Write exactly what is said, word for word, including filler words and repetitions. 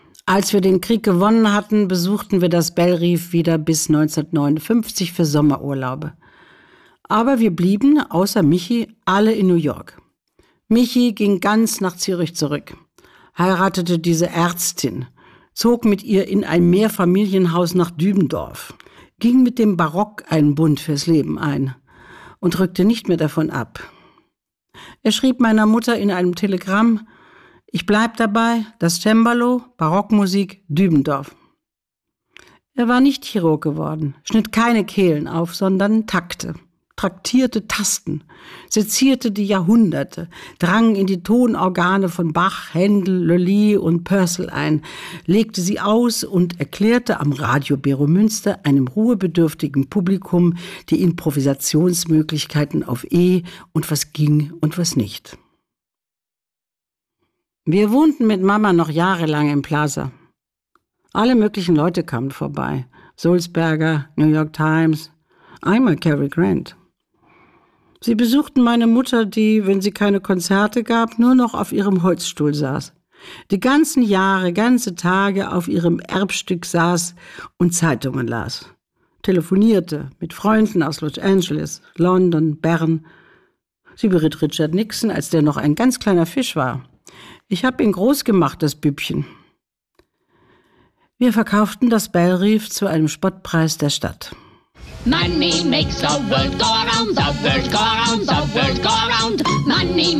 Als wir den Krieg gewonnen hatten, besuchten wir das Belle Rive wieder bis neunzehnhundertneunundfünfzig für Sommerurlaube. Aber wir blieben, außer Michi, alle in New York. Michi ging ganz nach Zürich zurück, heiratete diese Ärztin, zog mit ihr in ein Mehrfamilienhaus nach Dübendorf, ging mit dem Barock einen Bund fürs Leben ein und rückte nicht mehr davon ab. Er schrieb meiner Mutter in einem Telegramm: Ich bleib dabei, das Cembalo, Barockmusik, Dübendorf. Er war nicht Chirurg geworden, schnitt keine Kehlen auf, sondern Takte, traktierte Tasten, sezierte die Jahrhunderte, drang in die Tonorgane von Bach, Händel, Lully und Purcell ein, legte sie aus und erklärte am Radio Beromünster einem ruhebedürftigen Publikum die Improvisationsmöglichkeiten auf E und was ging und was nicht. Wir wohnten mit Mama noch jahrelang im Plaza. Alle möglichen Leute kamen vorbei. Sulzberger, New York Times, einmal Cary Grant. Sie besuchten meine Mutter, die, wenn sie keine Konzerte gab, nur noch auf ihrem Holzstuhl saß. Die ganzen Jahre, ganze Tage auf ihrem Erbstück saß und Zeitungen las. Telefonierte mit Freunden aus Los Angeles, London, Bern. Sie beriet Richard Nixon, als der noch ein ganz kleiner Fisch war. Ich habe ihn groß gemacht, das Bübchen. Wir verkauften das Belle Rive zu einem Spottpreis der Stadt. Money makes the world go around, the world go around, the world go around. Money